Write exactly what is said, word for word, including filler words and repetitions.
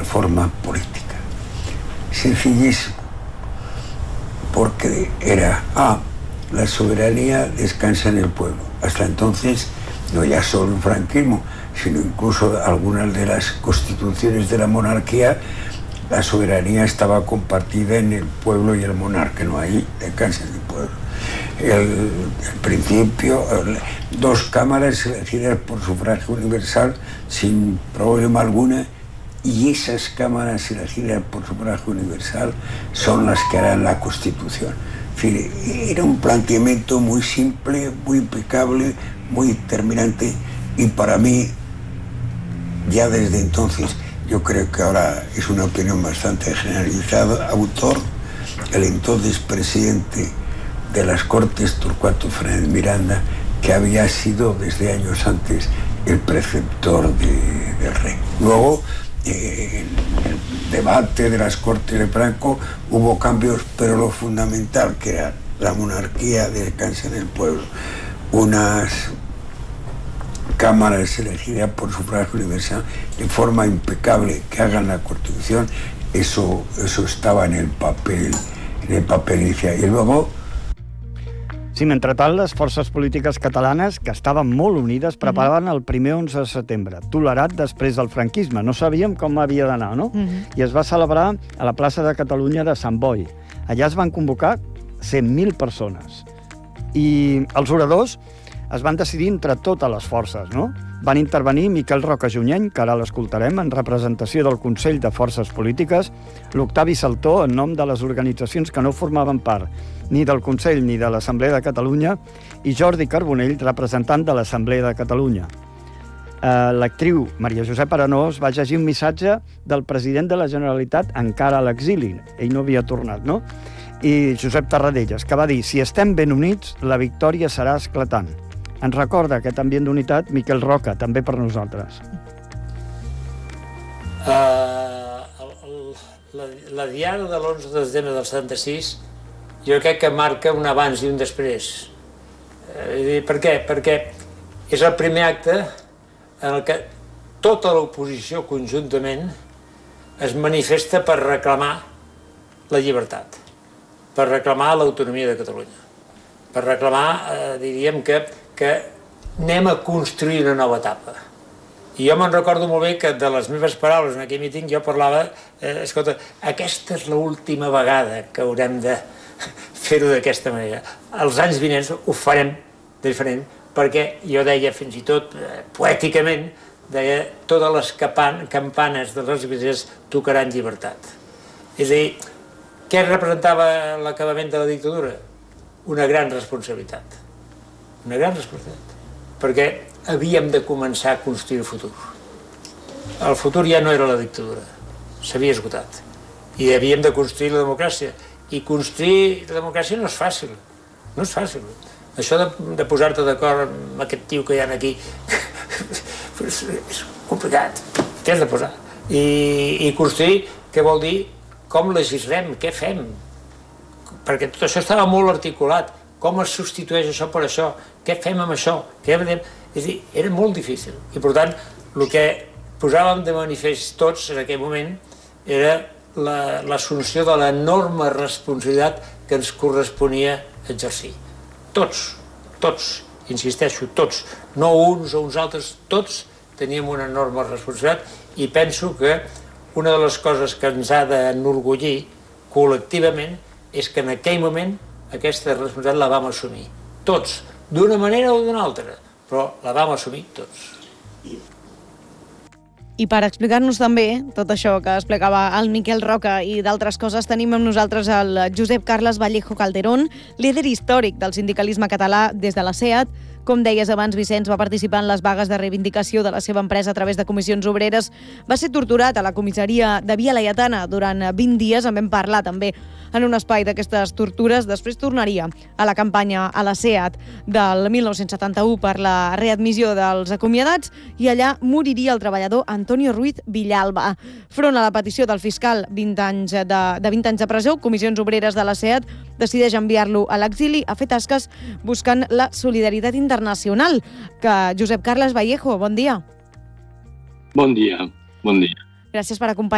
reforma política. Sencillísimo. Porque era, ah, la soberanía descansa en el pueblo. Hasta entonces, no ya solo el franquismo, sino incluso algunas de las constituciones de la monarquía, la soberanía estaba compartida en el pueblo y el monarca, no ahí descansa en el pueblo. El, el principio, el, dos cámaras elegidas por sufragio universal sin problema alguna, y esas cámaras elegidas por sufragio universal son las que harán la Constitución. Es decir, era un planteamiento muy simple, muy impecable, muy determinante, y para mí, ya desde entonces, yo creo que ahora es una opinión bastante generalizada, autor, el entonces presidente de las Cortes, Torcuato Fernández Miranda, que había sido desde años antes el preceptor de, del rey. Luego, eh, en el debate de las Cortes de Franco hubo cambios, pero lo fundamental, que era la monarquía descansa en el pueblo, unas cámaras elegidas por sufragio universal de forma impecable, que hagan la Constitución, eso, eso estaba en el papel, en el papel inicial. Y luego, sí, mentrestant, les forces polítiques catalanes, que estaven molt unides, preparaven el primer onze de setembre, tolerat després del franquisme. No sabíem com havia d'anar, no? Uh-huh. I es va celebrar a la plaça de Catalunya de Sant Boi. Allà es van convocar cent mil persones. I els oradors es van decidir entre totes les forces, no? Van intervenir Miquel Roca Junyent, que ara l'escoltarem, en representació del Consell de Forces Polítiques, l'Octavi Saltó, en nom de les organitzacions que no formaven part ni del Consell ni de l'Assemblea de Catalunya, i Jordi Carbonell, representant de l'Assemblea de Catalunya. Eh, l'actriu Maria Josep Arenós va llegir un missatge del president de la Generalitat encara a l'exili. Ell no havia tornat, no? I Josep Tarradellas, que va dir: si estem ben units, la victòria serà esclatant. Ens recorda aquest ambient d'unitat Miquel Roca, també per nosaltres. Uh, el, el, la, la diada de l'onze de setembre del setanta-sis jo crec que marca un abans i un després. Uh, per què? Perquè és el primer acte en el que tota l'oposició conjuntament es manifesta per reclamar la llibertat, per reclamar l'autonomia de Catalunya, per reclamar, eh, diríem que que anem a construir una nova etapa. I jo me'n recordo molt bé que de les meves paraules en aquell míting jo parlava, eh, escolta, aquesta és l'última vegada que haurem de fer-ho d'aquesta manera. Els anys vinents ho farem diferent, perquè jo deia fins i tot eh, poèticament, deia, totes les campanes de les esglésies tocaran llibertat. És a dir, què representava l'acabament de la dictadura? Una gran responsabilitat. Una gran responsabilitat, perquè havíem de començar a construir el futur. El futur ja no era la dictadura, s'havia esgotat, i havíem de construir la democràcia, i construir la democràcia no és fàcil, no és fàcil. Això de, de posar-te d'acord amb aquest tio que hi ha aquí, és complicat, t'has de posar. I, i construir, què vol dir? Com legislem, què fem? Perquè tot això estava molt articulat. Com es substitueix això per això? Què fem amb això? Què fem? És a dir, era molt difícil. I, per tant, el que posàvem de manifest tots en aquell moment era l'assumpció de l'enorme responsabilitat que ens corresponia exercir. Tots, tots, insisteixo, tots, no uns o uns altres, tots teníem una enorme responsabilitat i penso que una de les coses que ens ha d'enorgullir col·lectivament és que en aquell moment aquesta responsabilitat la vam assumir. Tots, d'una manera o d'una altra, però la vam assumir tots. I per explicar-nos també tot això que explicava el Miquel Roca i d'altres coses, tenim amb nosaltres el Josep Carles Vallejo Calderón, líder històric del sindicalisme català des de la SEAT. Com deies abans, Vicenç va participar en les vagues de reivindicació de la seva empresa a través de comissions obreres. Va ser torturat a la comissaria de Via Laietana durant vint dies. En vam parlar també en un espai d'aquestes tortures. Després tornaria a la campanya a la SEAT del mil nou-cents setanta-u per la readmissió dels acomiadats i allà moriria el treballador Antonio Ruiz Villalba. Front a la petició del fiscal vint anys de, de vint anys de presó, Comissions Obreres de la SEAT decideix enviar-lo a l'exili a fer tasques buscant la solidaritat internacional. Que Josep Carles Vallejo, bon dia. Bon dia, bon dia. Gràcies per acompanyar